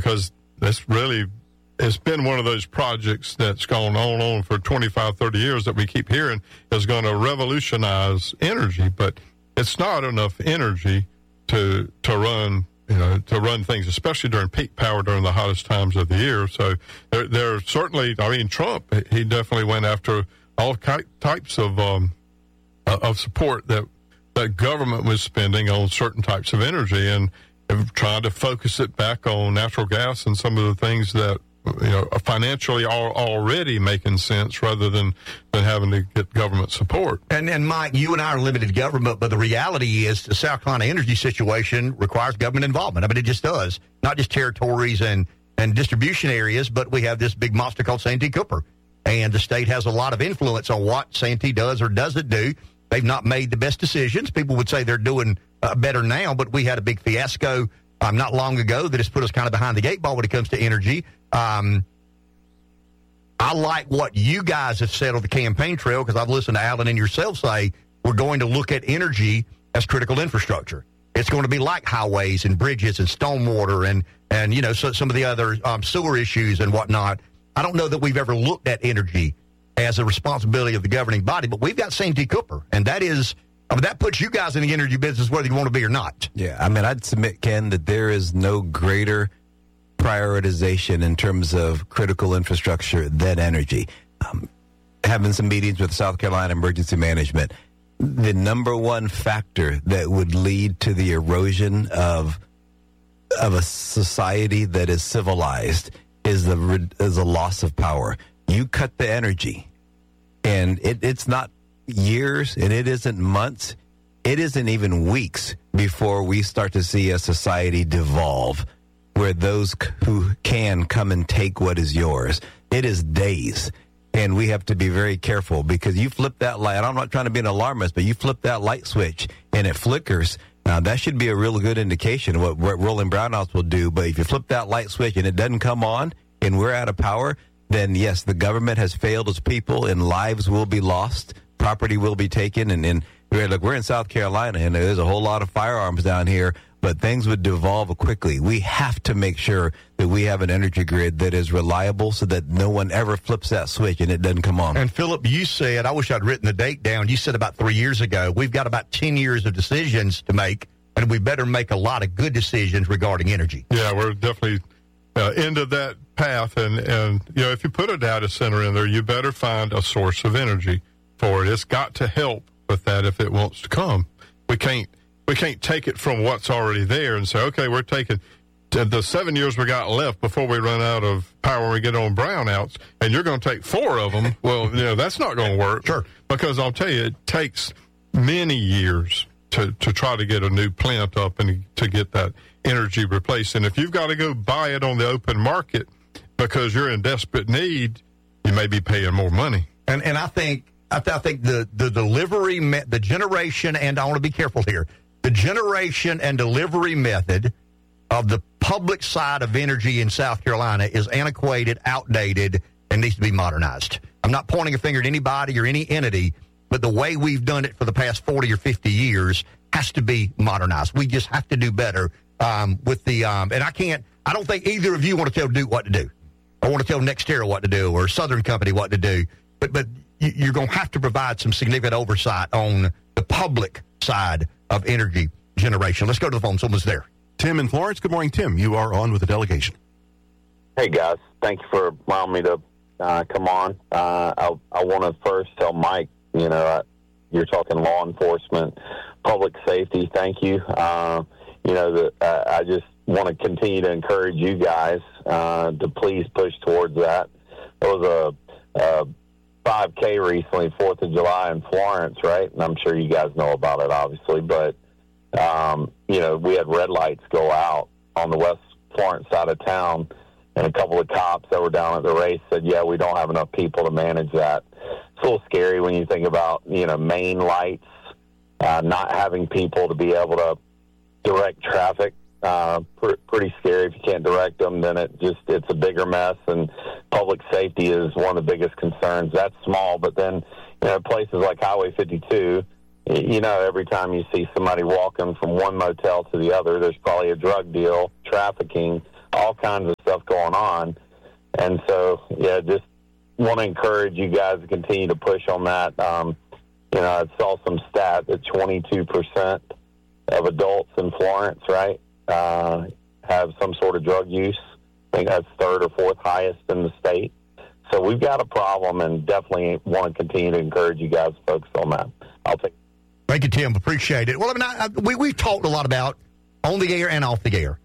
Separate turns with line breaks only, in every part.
because it's been one of those projects that's gone on for 25, 30 years that we keep hearing is going to revolutionize energy, but it's not enough energy to run things, especially during peak power during the hottest times of the year. So there certainly, Trump, he definitely went after all types of support that government was spending on certain types of energy and trying to focus it back on natural gas and some of the things that financially are already making sense rather than having to get government support.
And Mike, you and I are limited government, but the reality is the South Carolina energy situation requires government involvement. It just does. Not just territories and distribution areas, but we have this big monster called Santee Cooper. And the state has a lot of influence on what Santee does or doesn't do. They've not made the best decisions. People would say they're doing better now, but we had a big fiasco not long ago that has put us kind of behind the 8 ball when it comes to energy. I like what you guys have said on the campaign trail because I've listened to Alan and yourself say we're going to look at energy as critical infrastructure. It's going to be like highways and bridges and stormwater and some of the other sewer issues and whatnot. I don't know that we've ever looked at energy as a responsibility of the governing body, but we've got Santee Cooper, and that puts you guys in the energy business whether you want to be or not.
Yeah, I'd submit, Ken, that there is no greater prioritization in terms of critical infrastructure than energy. Having some meetings with South Carolina Emergency Management, the number one factor that would lead to the erosion of a society that is civilized is the loss of power. You cut the energy, and it's not years, and it isn't months, it isn't even weeks before we start to see a society devolve where those who can come and take what is yours. It is days, and we have to be very careful because you flip that light. I'm not trying to be an alarmist, but you flip that light switch, and it flickers. Now, that should be a real good indication of what rolling brownouts will do, but if you flip that light switch and it doesn't come on and we're out of power, then yes, the government has failed its people, and lives will be lost, property will be taken, and we're in South Carolina, and there's a whole lot of firearms down here, but things would devolve quickly. We have to make sure that we have an energy grid that is reliable so that no one ever flips that switch and it doesn't come on.
And Philip, you said, I wish I'd written the date down, you said about 3 years ago, we've got about 10 years of decisions to make, and we better make a lot of good decisions regarding energy.
Yeah, we're definitely into that path, and if you put a data center in there, you better find a source of energy for it. It's got to help with that if it wants to come. We can't take it from what's already there and say, okay, we're taking the 7 years we got left before we run out of power when we get on brownouts, and you're going to take 4 of them. Well, that's not going to work.
Sure.
Because I'll tell you, it takes many years to try to get a new plant up and to get that energy replaced. And if you've got to go buy it on the open market because you're in desperate need, you may be paying more money.
And I think the delivery, the generation, and I want to be careful here, the generation and delivery method of the public side of energy in South Carolina is antiquated, outdated, and needs to be modernized. I'm not pointing a finger at anybody or any entity, but the way we've done it for the past 40 or 50 years has to be modernized. We just have to do better with the and I don't think either of you want to tell Duke what to do. I want to tell NextEra what to do or Southern Company what to do. But you're going to have to provide some significant oversight on the public side of energy generation. Let's go to the phone. Someone's there.
Tim in Florence. Good morning, Tim. You are on with the delegation.
Hey, guys. Thank you for allowing me to come on. I want to first tell Mike, you're talking law enforcement, public safety. Thank you. I just want to continue to encourage you guys to please push towards that. There was a 5K recently, 4th of July in Florence, right? And I'm sure you guys know about it, obviously. But, we had red lights go out on the West Florence side of town, and a couple of cops that were down at the race said, yeah, we don't have enough people to manage that. It's a little scary when you think about, main lights, not having people to be able to direct traffic. Pretty scary. If you can't direct them, then it's a bigger mess, and public safety is one of the biggest concerns. That's small, but then places like Highway 52, every time you see somebody walking from one motel to the other, there's probably a drug deal, trafficking, all kinds of stuff going on. And so, yeah, just want to encourage you guys to continue to push on that. I saw some stat that 22% of adults in Florence, right, have some sort of drug use. I think that's third or fourth highest in the state. So we've got a problem, and definitely want to continue to encourage you guys to focus on that.
Thank you, Tim. Appreciate it. Well, we've talked a lot about on the air and off the air.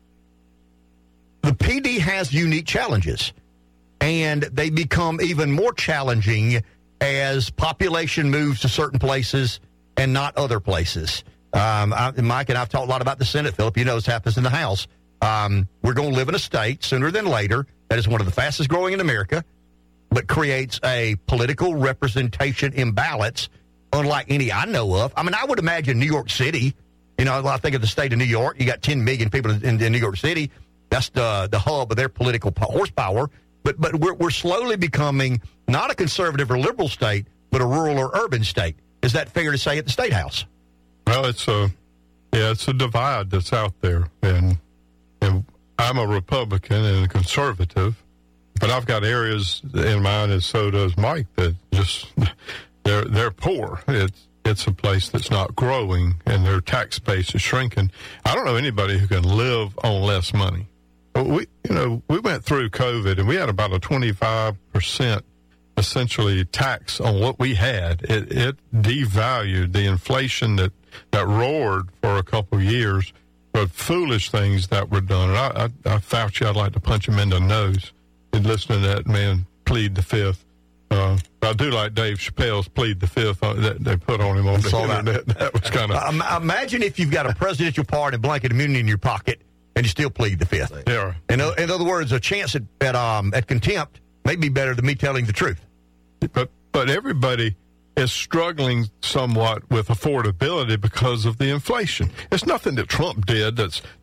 The PD has unique challenges, and they become even more challenging as population moves to certain places and not other places. Mike and I've talked a lot about the Senate, Philip. You know this happens in the House. We're going to live in a state sooner than later that is one of the fastest growing in America, but creates a political representation imbalance unlike any I know of. I mean, I would imagine New York City, I think of the state of New York. You got 10 million people in New York City. That's the hub of their political horsepower. But we're slowly becoming not a conservative or liberal state, but a rural or urban state. Is that fair to say at the State House?
Well, it's a divide that's out there, and I'm a Republican and a conservative, but I've got areas in mind, and so does Mike, that just they're poor. It's a place that's not growing, and their tax base is shrinking. I don't know anybody who can live on less money. We went through COVID, and we had about a 25% essentially tax on what we had. It devalued the inflation that roared for a couple of years, but foolish things that were done. And I Fauci, I'd like to punch him in the nose and listen to that man plead the fifth. I do like Dave Chappelle's plead the fifth that they put on him on the internet. That was kind of...
Imagine if you've got a presidential pardon and blanket immunity in your pocket, and you still plead the fifth.
Yeah.
In other words, a chance at contempt may be better than me telling the truth.
But everybody is struggling somewhat with affordability because of the inflation. It's nothing that Trump did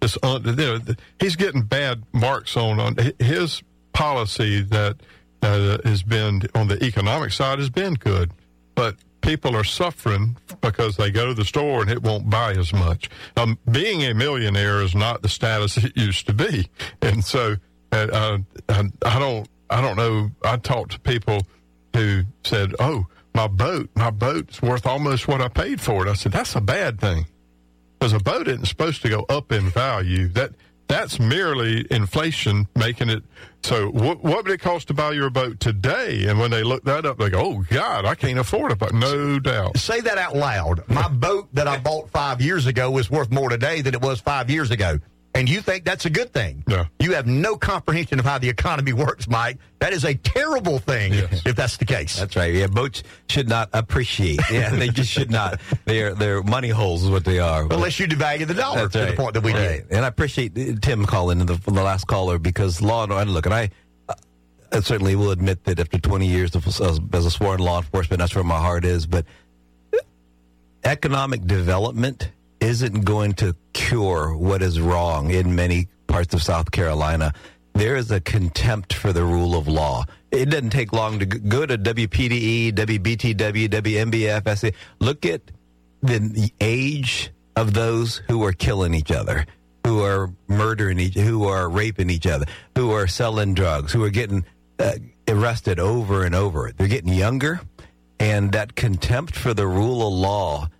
he's getting bad marks on his policy that has been on the economic side has been good, but people are suffering because they go to the store and it won't buy as much. Being a millionaire is not the status it used to be, and so I don't know. I talked to people who said, "Oh, my boat's worth almost what I paid for it." I said, "That's a bad thing, because a boat isn't supposed to go up in value. That's merely inflation making it. So what would it cost to buy your boat today?" And when they look that up, they go, "Oh, God, I can't afford it." But no doubt.
Say that out loud. My boat that I bought 5 years ago is worth more today than it was 5 years ago. And you think that's a good thing?
No.
You have no comprehension of how the economy works, Mike. That is a terrible thing if that's the case.
That's right. Yeah, boats should not appreciate. Yeah, they just should not. They're money holes is what they are.
Unless you devalue the dollar to the point that we did.
And I appreciate Tim calling the last caller, because law and order, look, and I certainly will admit that after 20 years as a sworn law enforcement, that's where my heart is. But economic development isn't going to cure what is wrong in many parts of South Carolina. There is a contempt for the rule of law. It doesn't take long to go to WPDE, WBTW, WMBF, SA. Look at the age of those who are killing each other, who are murdering who are raping each other, who are selling drugs, who are getting arrested over and over. They're getting younger, and that contempt for the rule of law,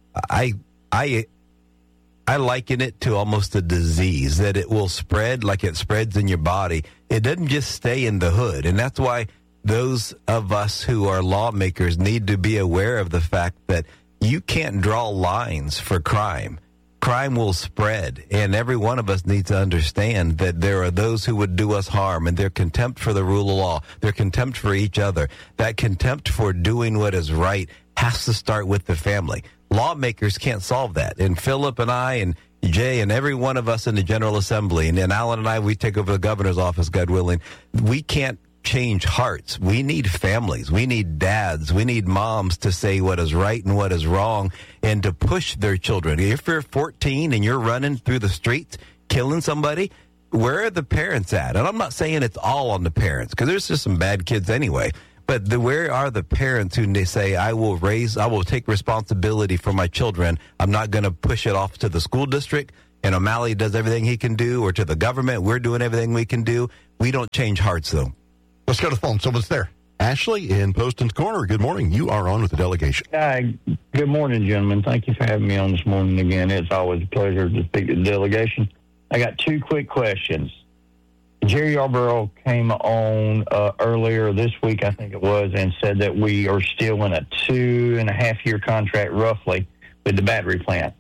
I liken it to almost a disease, that it will spread like it spreads in your body. It doesn't just stay in the hood. And that's why those of us who are lawmakers need to be aware of the fact that you can't draw lines for crime. Crime will spread, and every one of us needs to understand that there are those who would do us harm, and their contempt for the rule of law, their contempt for each other, that contempt for doing what is right has to start with the family. Lawmakers can't solve that. And Philip and I and Jay and every one of us in the General Assembly, and then Alan and I, we take over the governor's office, God willing, we can't change hearts. We need families. We need dads. We need moms to say what is right and what is wrong and to push their children. If you're 14 and you're running through the streets, killing somebody, where are the parents at? And I'm not saying it's all on the parents, because there's just some bad kids anyway. But where are the parents who they say, I will take responsibility for my children. I'm not going to push it off to the school district. and O'Malley does everything he can do, or to the government, we're doing everything we can do. We don't change hearts, though.
Let's go to the phone. Someone's there.
Ashley in Poston's Corner. Good morning. You are on with the delegation.
Hi. Good morning, gentlemen. Thank you for having me on this morning again. It's always a pleasure to speak to the delegation. I got two quick questions. Jerry Yarborough came on earlier this week, I think it was, and said that we are still in a 2.5-year contract, roughly, with the battery plant.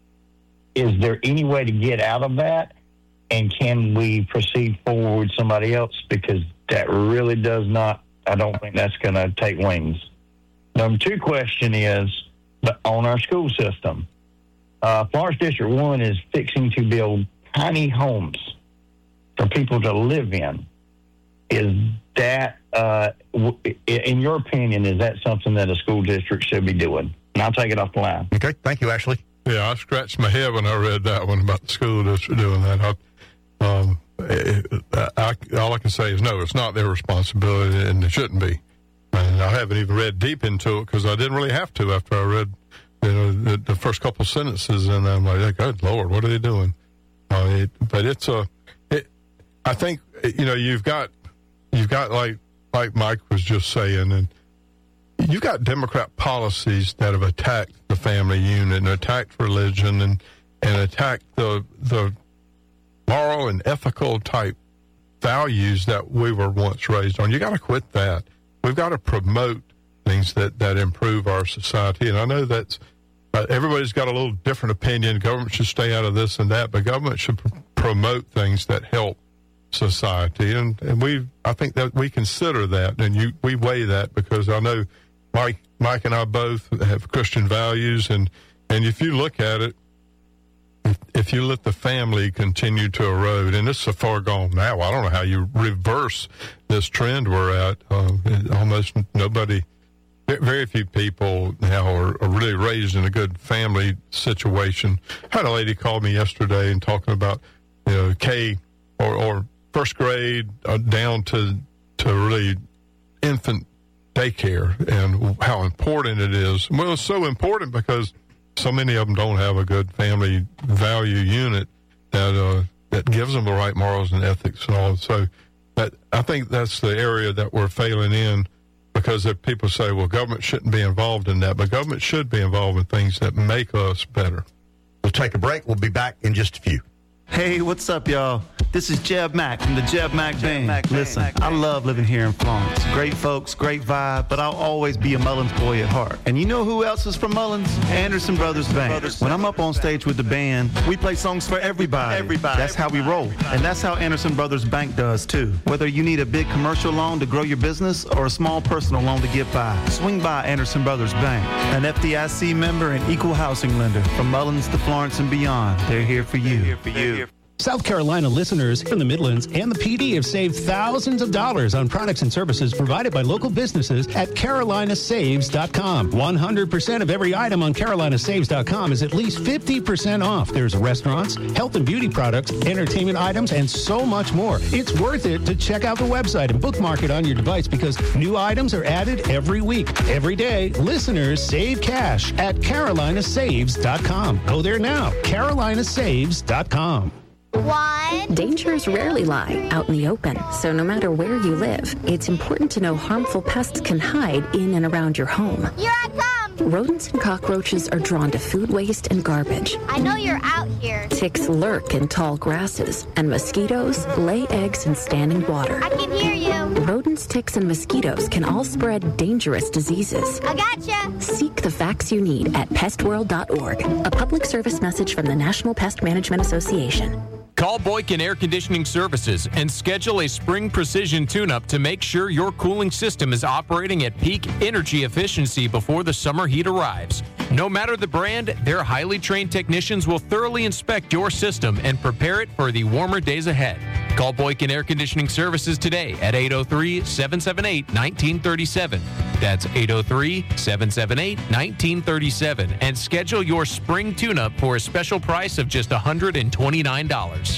Is there any way to get out of that? And can we proceed forward with somebody else? Because that really does not, I don't think that's going to take wings. Number two question is, on our school system, Florence District 1 is fixing to build tiny homes for people to live in. Is that, in your opinion, is that something that a school district should be doing? And I'll take it off the line.
Okay. Thank you, Ashley.
Yeah, I scratched my head when I read that one about the school district doing that. All I can say is no, it's not their responsibility, and it shouldn't be. And I haven't even read deep into it because I didn't really have to after I read, the first couple sentences, and I'm like, good Lord, what are they doing? But I think you've got like Mike was just saying, and you've got Democrat policies that have attacked the family unit and attacked religion and attacked the moral and ethical type values that we were once raised on. You got to quit that. We've got to promote things that improve our society. And I know that's everybody's got a little different opinion. Government should stay out of this and that, but government should promote things that help society. And I think that we consider that, and we weigh that, because I know Mike and I both have Christian values, and if you look at it, if you let the family continue to erode, and it's so far gone now, I don't know how you reverse this trend we're at. Almost nobody, very few people now are really raised in a good family situation. I had a lady call me yesterday and talking about, K or first grade down to really infant daycare and how important it is. Well, it's so important because so many of them don't have a good family value unit that gives them the right morals and ethics and all. So I think that's the area that we're failing in, because if people say, well, government shouldn't be involved in that, but government should be involved in things that make us better.
We'll take a break. We'll be back in just a few.
Hey, what's up, y'all? This is Jeb Mack from the Jeb Mack Band. Listen, I love living here in Florence. Great folks, great vibe, but I'll always be a Mullins boy at heart. And you know who else is from Mullins? Anderson Brothers Band. When I'm up on stage with the band, we play songs for everybody. That's how we roll. And that's how Anderson Brothers Bank does, too. Whether you need a big commercial loan to grow your business or a small personal loan to get by, swing by Anderson Brothers Bank. An FDIC member and equal housing lender. From Mullins to Florence and beyond, they're here for you.
South Carolina listeners from the Midlands and the PD have saved thousands of dollars on products and services provided by local businesses at carolinasaves.com. 100% of every item on carolinasaves.com is at least 50% off. There's restaurants, health and beauty products, entertainment items, and so much more. It's worth it to check out the website and bookmark it on your device, because new items are added every week. Every day, listeners save cash at carolinasaves.com. Go there now, carolinasaves.com.
Dangers rarely lie out in the open, so no matter where you live, it's important to know harmful pests can hide in and around your home.
Here I come!
Rodents and cockroaches are drawn to food waste and garbage.
I know you're out here.
Ticks lurk in tall grasses, and mosquitoes lay eggs in standing water.
I can hear you.
Rodents, ticks, and mosquitoes can all spread dangerous diseases.
I gotcha.
Seek the facts you need at pestworld.org. A public service message from the National Pest Management Association.
Call Boykin Air Conditioning Services and schedule a spring precision tune-up to make sure your cooling system is operating at peak energy efficiency before the summer heat arrives. No matter the brand, their highly trained technicians will thoroughly inspect your system and prepare it for the warmer days ahead. Call Boykin Air Conditioning Services today at 803-778-1937. That's 803-778-1937, and schedule your spring tune-up for a special price of just $129.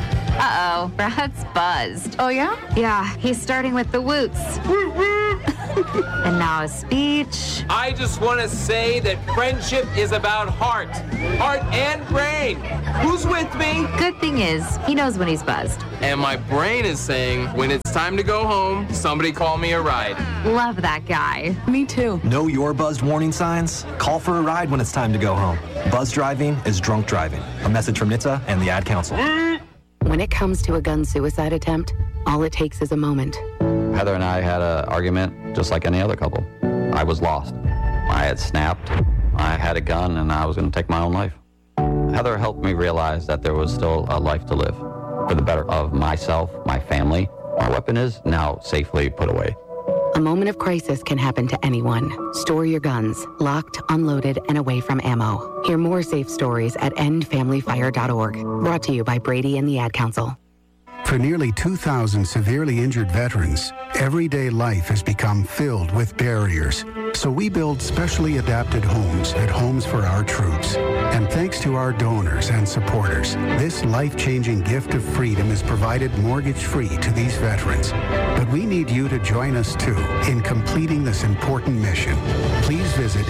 Uh-oh, Brad's buzzed.
Oh, yeah?
Yeah, he's starting with the woots. And now a speech.
I just want to say that friendship is about heart and brain. Who's with me?
Good thing is, he knows when he's buzzed.
And my brain is saying, when it's time to go home, somebody call me a ride.
Love that guy.
Me too. Know your buzzed warning signs? Call for a ride when it's time to go home. Buzz driving is drunk driving. A message from NHTSA and the Ad Council.
When it comes to a gun suicide attempt, all it takes is a moment.
Heather and I had an argument just like any other couple. I was lost. I had snapped. I had a gun and I was going to take my own life. Heather helped me realize that there was still a life to live for the better of myself, my family. My weapon is now safely put away.
A moment of crisis can happen to anyone. Store your guns, locked, unloaded, and away from ammo. Hear more safe stories at endfamilyfire.org. Brought to you by Brady and the Ad Council.
For nearly 2,000 severely injured veterans, everyday life has become filled with barriers. So we build specially adapted homes at Homes for Our Troops. And thanks to our donors and supporters, this life-changing gift of freedom is provided mortgage-free to these veterans. But we need you to join us, too, in completing this important mission. Please visit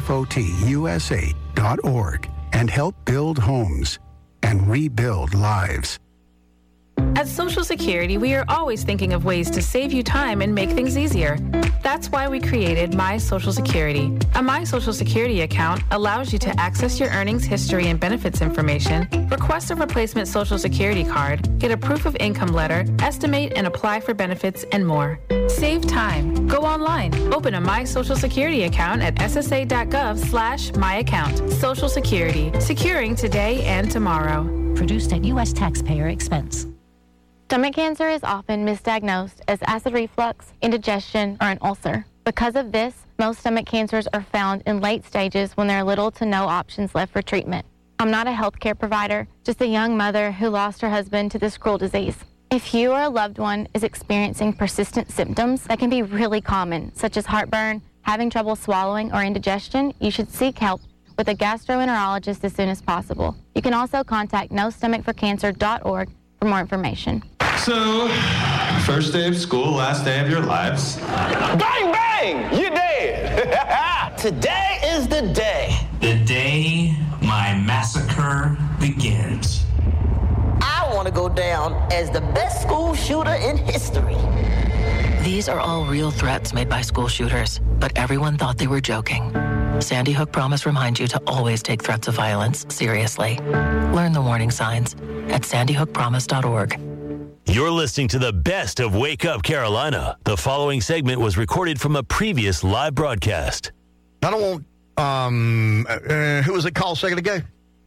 hfotusa.org and help build homes and rebuild lives.
At Social Security, we are always thinking of ways to save you time and make things easier. That's why we created My Social Security. A My Social Security account allows you to access your earnings history and benefits information, request a replacement Social Security card, get a proof of income letter, estimate and apply for benefits, and more. Save time. Go online. Open a My Social Security account at ssa.gov/myaccount. Social Security. Securing today and tomorrow.
Produced at U.S. taxpayer expense.
Stomach cancer is often misdiagnosed as acid reflux, indigestion, or an ulcer. Because of this, most stomach cancers are found in late stages when there are little to no options left for treatment. I'm not a healthcare provider, just a young mother who lost her husband to this cruel disease. If you or a loved one is experiencing persistent symptoms that can be really common, such as heartburn, having trouble swallowing, or indigestion, you should seek help with a gastroenterologist as soon as possible. You can also contact nostomachforcancer.org for more information.
So, first day of school, last day of your lives.
Bang, bang! You're dead! Today is the day.
The day my massacre begins.
I want to go down as the best school shooter in history.
These are all real threats made by school shooters, but everyone thought they were joking. Sandy Hook Promise reminds you to always take threats of violence seriously. Learn the warning signs at sandyhookpromise.org.
You're listening to the best of Wake Up Carolina. The following segment was recorded from a previous live broadcast.
I don't want, who was it called a second ago?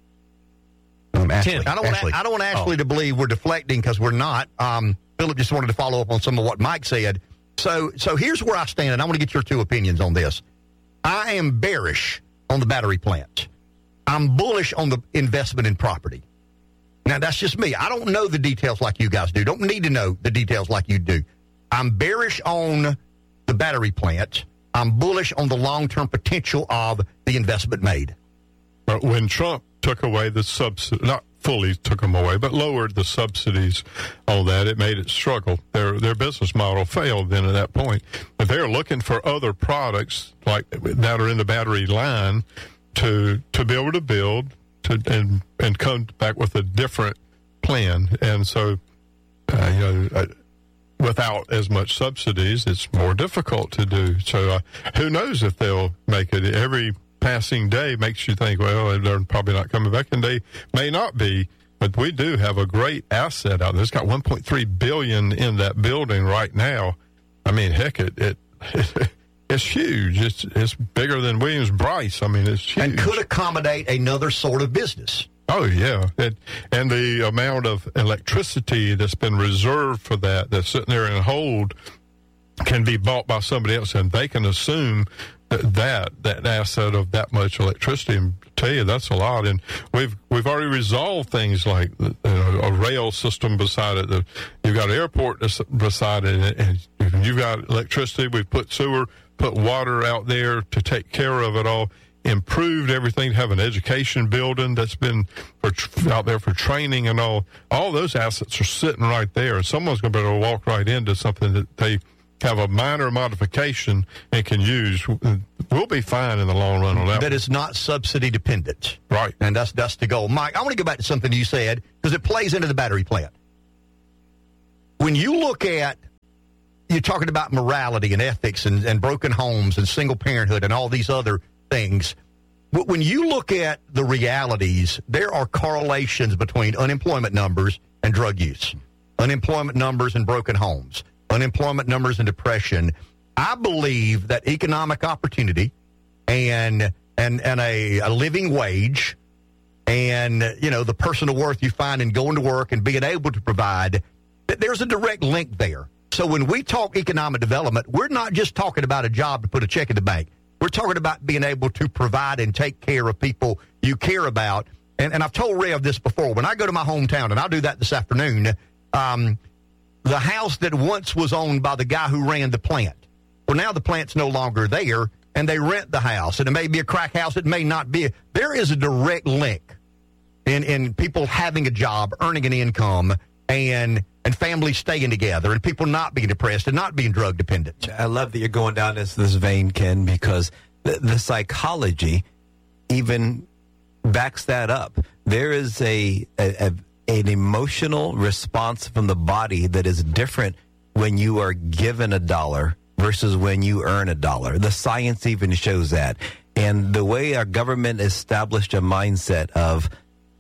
Ashley. I don't want Ashley to believe we're deflecting because we're not. Philip just wanted to follow up on some of what Mike said. So here's where I stand, and I want to get your two opinions on this. I am bearish on the battery plants. I'm bullish on the investment in property. Now, that's just me. I don't know the details like you guys do. Don't need to know the details like you do. I'm bearish on the battery plants. I'm bullish on the long-term potential of the investment made.
But when Trump took away the subsidy, not fully took them away, but lowered the subsidies on that, it made it struggle. Their business model failed then at that point. But they're looking for other products like that are in the battery line to be able to build and come back with a different plan. And so, without as much subsidies, it's more difficult to do. So who knows if they'll make it. Every passing day makes you think, well, they're probably not coming back, and they may not be. But we do have a great asset out there. It's got $1.3 billion in that building right now. I mean, heck, it's huge. It's bigger than Williams-Brice. I mean, it's huge.
And could accommodate another sort of business.
Oh, yeah. And the amount of electricity that's been reserved for that's sitting there in hold can be bought by somebody else, and they can assume that asset of that much electricity. And tell you, that's a lot. And we've already resolved things like a rail system beside it. You've got an airport beside it, and you've got electricity. We've put sewer, put water out there to take care of it all. Improved everything, have an education building that's been out there for training and all. All those assets are sitting right there. Someone's going to be able to walk right into something that they have a minor modification and can use, we'll be fine in the long run on that.
That is not subsidy dependent.
Right.
And that's the goal. Mike, I want to go back to something you said because it plays into the battery plant. When you look at, you're talking about morality and ethics and broken homes and single parenthood and all these other things. When you look at the realities, there are correlations between unemployment numbers and drug use, unemployment numbers and broken homes, unemployment numbers and depression. I believe that economic opportunity and a living wage and, the personal worth you find in going to work and being able to provide, there's a direct link there. So when we talk economic development, we're not just talking about a job to put a check in the bank. We're talking about being able to provide and take care of people you care about. And I've told Rev this before. When I go to my hometown, and I'll do that this afternoon, the house that once was owned by the guy who ran the plant, well, now the plant's no longer there, and they rent the house. And it may be a crack house. It may not be. There is a direct link in people having a job, earning an income, and families staying together, and people not being depressed and not being drug dependent.
I love that you're going down this vein, Ken, because the psychology even backs that up. There is an emotional response from the body that is different when you are given $1 versus when you earn $1. The science even shows that. And the way our government established a mindset of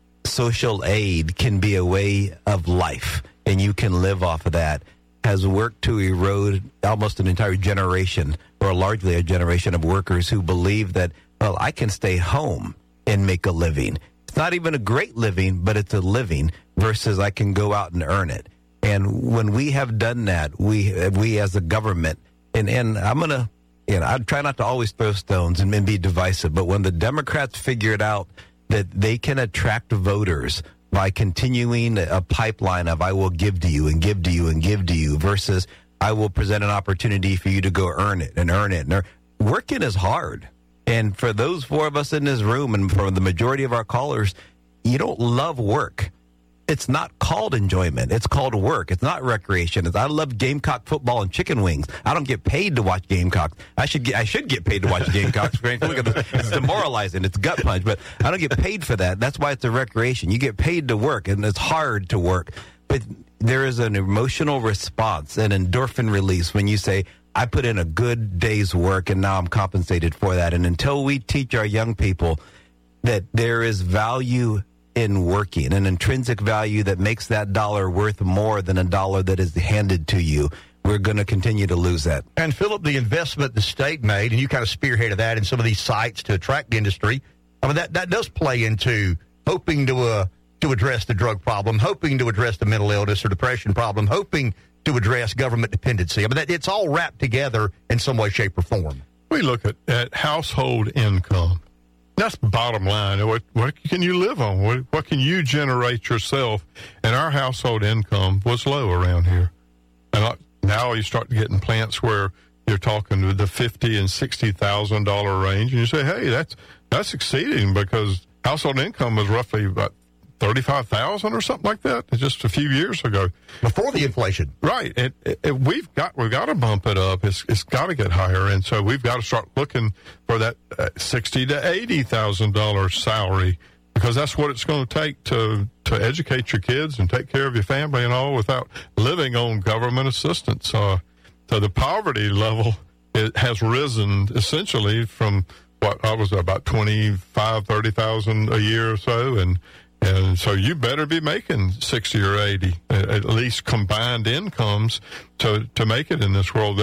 social aid can be a way of life, and you can live off of that, has worked to erode almost an entire generation, or largely a generation of workers who believe that, well, I can stay home and make a living. It's not even a great living, but it's a living versus I can go out and earn it. And when we have done that, we as a government, and I'm going to, I try not to always throw stones and be divisive, but when the Democrats figured out that they can attract voters by continuing a pipeline of I will give to you and give to you and give to you versus I will present an opportunity for you to go earn it and earn it. And working is hard. And for those four of us in this room and for the majority of our callers, you don't love work. It's not called enjoyment. It's called work. It's not recreation. I love Gamecock football and chicken wings. I don't get paid to watch Gamecocks. I should get paid to watch Gamecocks. Look at this. It's demoralizing. It's gut punch, but I don't get paid for that. That's why it's a recreation. You get paid to work, and it's hard to work. But there is an emotional response, an endorphin release when you say, I put in a good day's work, and now I'm compensated for that. And until we teach our young people that there is value in working, an intrinsic value that makes that dollar worth more than a dollar that is handed to you, we're going to continue to lose that.
And Philip, the investment the state made, and you kind of spearheaded that in some of these sites to attract industry, I mean, that does play into hoping to address the drug problem, hoping to address the mental illness or depression problem, hoping to address government dependency. I mean, it's all wrapped together in some way, shape, or form.
We look at household income. That's bottom line. What can you live on? What can you generate yourself? And our household income was low around here. And now you start getting plants where you're talking to the $50,000 and $60,000 range, and you say, hey, that's exceeding because household income was roughly about $35,000 or something like that just a few years ago,
before the inflation.
Right. We've got to bump it up. It's got to get higher, and so we've got to start looking for that $60,000 to $80,000 salary, because that's what it's going to take to educate your kids and take care of your family and all without living on government assistance. So the poverty level has risen essentially from what I was about $25,000-$30,000 a year or so, and so you better be making 60 or 80, at least combined incomes to make it in this world.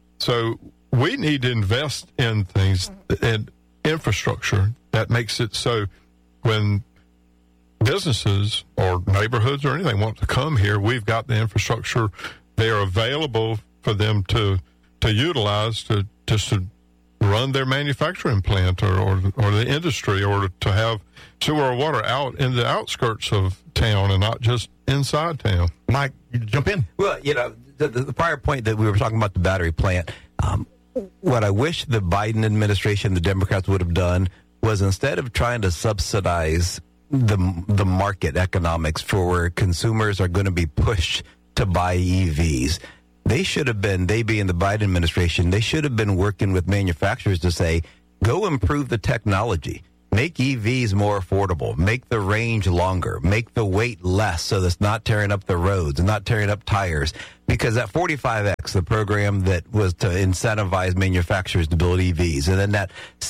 So we need to invest in things, in infrastructure that makes it so when businesses or neighborhoods or anything want to come here, we've got the infrastructure there available for them to utilize to run their manufacturing plant or the industry, or to have sewer or water out in the outskirts of town and not just inside town.
Mike, you jump in.
Well, the prior point that we were talking about the battery plant, what I wish the Biden administration, the Democrats would have done was, instead of trying to subsidize the market economics for where consumers are going to be pushed to buy EVs, they being the Biden administration, they should have been working with manufacturers to say, go improve the technology. Make EVs more affordable. Make the range longer. Make the weight less so that's not tearing up the roads and not tearing up tires. Because that 45X, the program that was to incentivize manufacturers to build EVs, and then that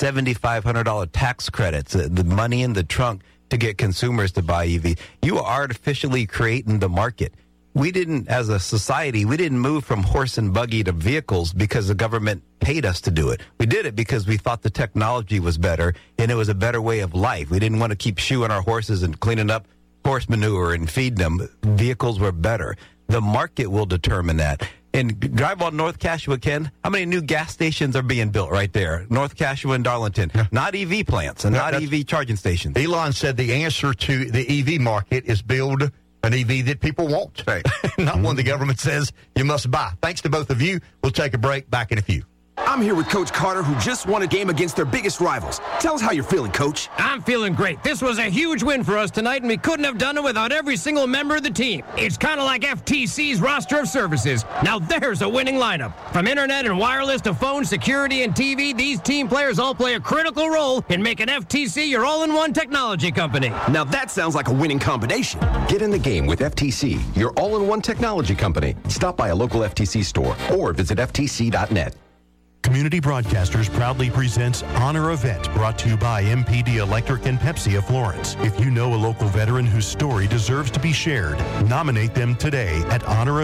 $7,500 tax credits, the money in the trunk to get consumers to buy EVs, you are artificially creating the market. We didn't, as a society, we didn't move from horse and buggy to vehicles because the government paid us to do it. We did it because we thought the technology was better and it was a better way of life. We didn't want to keep shoeing our horses and cleaning up horse manure and feeding them. Vehicles were better. The market will determine that. And drive on North Cashua, Ken, how many new gas stations are being built right there? North Cashua and Darlington. Yeah. Not EV plants and not EV charging stations.
Elon said the answer to the EV market is build an EV that people want, not one the government says you must buy. Thanks to both of you. We'll take a break. Back in a few.
I'm here with Coach Carter, who just won a game against their biggest rivals. Tell us how you're feeling, Coach.
I'm feeling great. This was a huge win for us tonight, and we couldn't have done it without every single member of the team. It's kind of like FTC's roster of services. Now there's a winning lineup. From internet and wireless to phone, security, and TV, these team players all play a critical role in making FTC your all-in-one technology company.
Now that sounds like a winning combination.
Get in the game with FTC, your all-in-one technology company. Stop by a local FTC store or visit ftc.net.
Community Broadcasters proudly presents Honor Event, brought to you by MPD Electric and Pepsi of Florence. If you know a local veteran whose story deserves to be shared, nominate them today at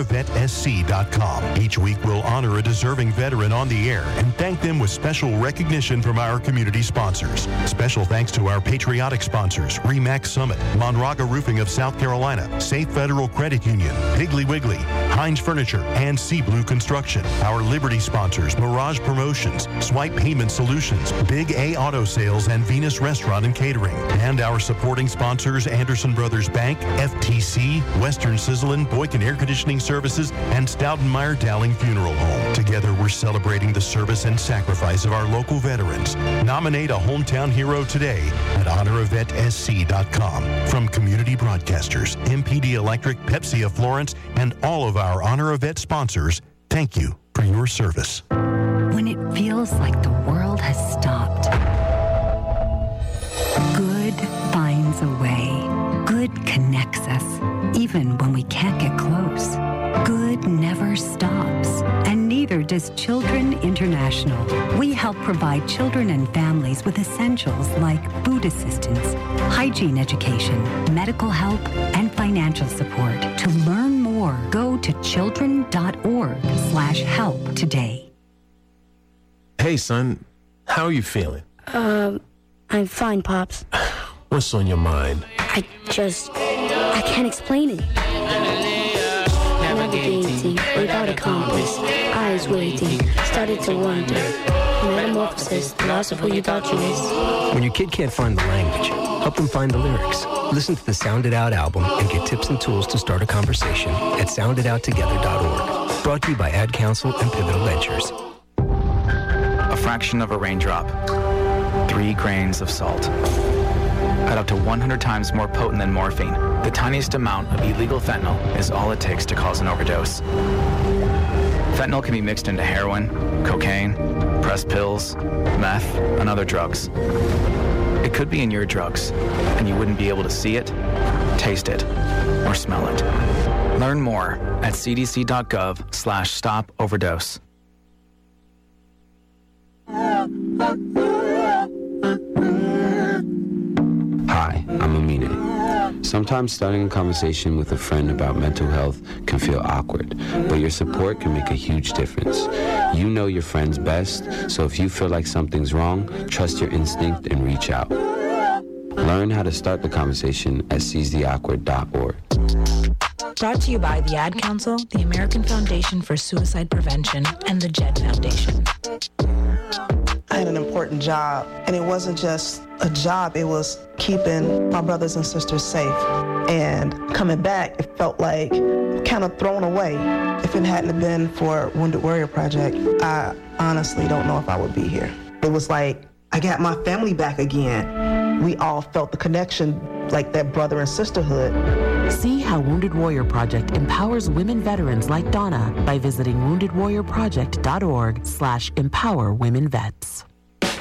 honoreventsc.com. Each week we'll honor a deserving veteran on the air and thank them with special recognition from our community sponsors. Special thanks to our patriotic sponsors, RE/MAX Summit, Monraga Roofing of South Carolina, Safe Federal Credit Union, Piggly Wiggly, Heinz Furniture, and Sea Blue Construction. Our Liberty sponsors, Mirage Promotions, Swipe Payment Solutions, Big A Auto Sales, and Venus Restaurant and Catering. And our supporting sponsors, Anderson Brothers Bank, FTC, Western Sizzlin', Boykin Air Conditioning Services, and Stoutenmeyer Dowling Funeral Home. Together, we're celebrating the service and sacrifice of our local veterans. Nominate a hometown hero today at honoreventsc.com. From Community Broadcasters, MPD Electric, Pepsi of Florence, and all of our Honor Event sponsors, thank you for your service.
When it feels like the world has stopped, good finds a way. Good connects us, even when we can't get close. Good never stops, and neither does Children International. We help provide children and families with essentials like food assistance, hygiene education, medical help, and financial support. To learn more, go to children.org/help today.
Hey, son, how are you feeling?
I'm fine, Pops.
What's on your mind?
I can't explain it. Navigating without a compass, eyes waiting, started to wonder. Metamorphosis, the loss of who you thought you was.
When your kid can't find the language, help them find the lyrics. Listen to the Sound It Out album and get tips and tools to start a conversation at sounditouttogether.org. Brought to you by Ad Council and Pivotal Ventures.
A fraction of a raindrop, 3 grains of salt. At up to 100 times more potent than morphine, the tiniest amount of illegal fentanyl is all it takes to cause an overdose. Fentanyl can be mixed into heroin, cocaine, pressed pills, meth, and other drugs. It could be in your drugs, and you wouldn't be able to see it, taste it, or smell it. Learn more at cdc.gov/stop-overdose.
Hi, I'm Amine. Sometimes starting a conversation with a friend about mental health can feel awkward, but your support can make a huge difference. You know your friends best, so if you feel like something's wrong, trust your instinct and reach out. Learn how to start the conversation at seizetheawkward.org.
Brought to you by the Ad Council, the American Foundation for Suicide Prevention, and the JED Foundation.
I had an important job, and it wasn't just a job, it was keeping my brothers and sisters safe. And coming back, it felt like kind of thrown away. If it hadn't been for Wounded Warrior Project, I honestly don't know if I would be here. It was like, I got my family back again. We all felt the connection, like that brother and sisterhood.
See how Wounded Warrior Project empowers women veterans like Donna by visiting woundedwarriorproject.org/empowerwomenvets.